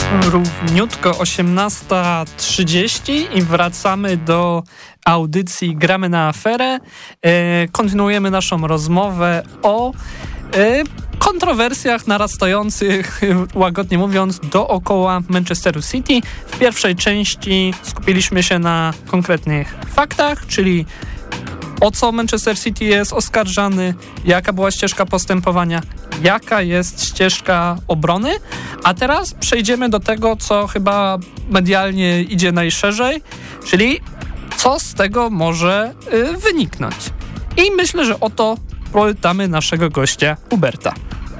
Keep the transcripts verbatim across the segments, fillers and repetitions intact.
Równiutko osiemnasta trzydzieści i wracamy do audycji Gramy na aferę. E, kontynuujemy naszą rozmowę o e, kontrowersjach narastających, łagodnie mówiąc, dookoła Manchesteru City. W pierwszej części skupiliśmy się na konkretnych faktach, czyli o co Manchester City jest oskarżany, jaka była ścieżka postępowania, jaka jest ścieżka obrony, a teraz przejdziemy do tego, co chyba medialnie idzie najszerzej, czyli co z tego może y, wyniknąć. I myślę, że o to pytamy naszego gościa Huberta.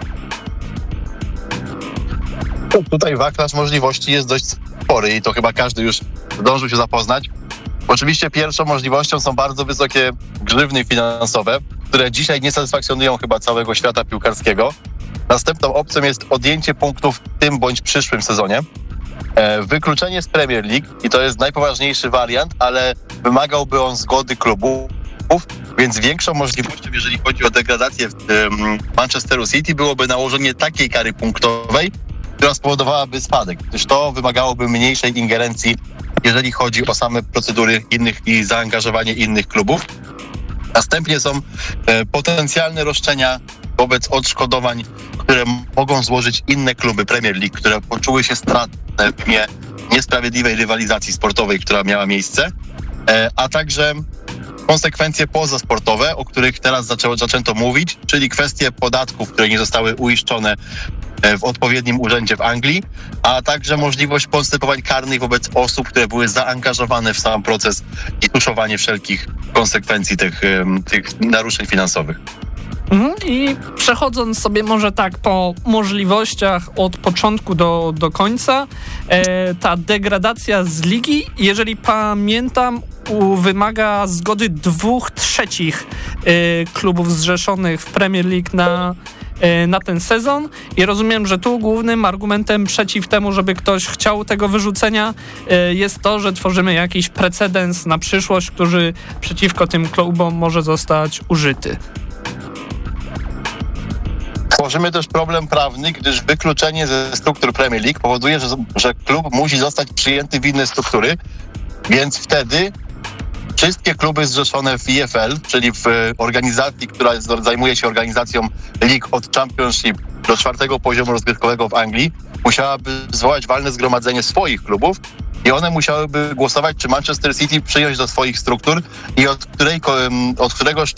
Tutaj wachlarz możliwości jest dość spory i to chyba każdy już zdążył się zapoznać. Oczywiście pierwszą możliwością są bardzo wysokie grzywny finansowe, które dzisiaj nie satysfakcjonują chyba całego świata piłkarskiego. Następną opcją jest odjęcie punktów w tym bądź przyszłym sezonie. E, wykluczenie z Premier League i to jest najpoważniejszy wariant, ale wymagałby on zgody klubów, więc większą możliwością, jeżeli chodzi o degradację w, um, Manchesteru City, byłoby nałożenie takiej kary punktowej, która spowodowałaby spadek, gdyż to wymagałoby mniejszej ingerencji, jeżeli chodzi o same procedury innych i zaangażowanie innych klubów. Następnie są e, potencjalne roszczenia wobec odszkodowań, które mogą złożyć inne kluby Premier League, które poczuły się stratne w imię niesprawiedliwej rywalizacji sportowej, która miała miejsce, e, a także konsekwencje pozasportowe, o których teraz zaczęło, zaczęto mówić, czyli kwestie podatków, które nie zostały uiszczone w odpowiednim urzędzie w Anglii, a także możliwość postępowań karnych wobec osób, które były zaangażowane w sam proces i tuszowanie wszelkich konsekwencji tych, tych naruszeń finansowych. I przechodząc sobie może tak po możliwościach od początku do, do końca, e, ta degradacja z ligi, jeżeli pamiętam, u, wymaga zgody dwóch trzecich e, klubów zrzeszonych w Premier League na na ten sezon i rozumiem, że tu głównym argumentem przeciw temu, żeby ktoś chciał tego wyrzucenia, jest to, że tworzymy jakiś precedens na przyszłość, który przeciwko tym klubom może zostać użyty. Tworzymy też problem prawny, gdyż wykluczenie ze struktur Premier League powoduje, że, że klub musi zostać przyjęty w inne struktury, więc wtedy wszystkie kluby zrzeszone w E F L, czyli w organizacji, która zajmuje się organizacją lig od Championship do czwartego poziomu rozgrywkowego w Anglii, musiałaby zwołać walne zgromadzenie swoich klubów i one musiałyby głosować, czy Manchester City przyjąć do swoich struktur i od, której, od któregoś